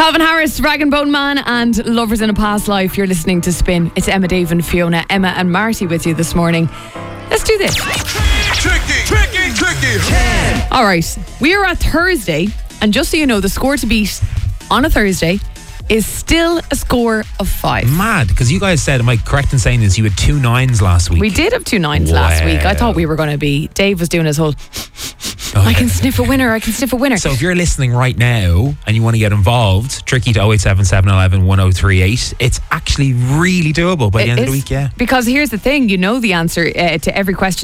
Calvin Harris, Rag and Bone Man, and Lovers in a Past Life. You're listening to Spin. It's Emma, Dave and Fiona, Emma and Marty with you this morning. Let's do this. Tricky. All right, we are at Thursday, and just so you know, the score to beat on a Thursday is still a score of 5. Mad, because you guys said, am I correct in saying this, you had 2 9s last week? We did have 2 9s last week. I thought we were going to be... Dave was doing his whole... I can sniff a winner. So if you're listening right now and you want to get involved, tricky to 087 711 1038. It's actually really doable by the end of the week, yeah. Because here's the thing, you know the answer to every question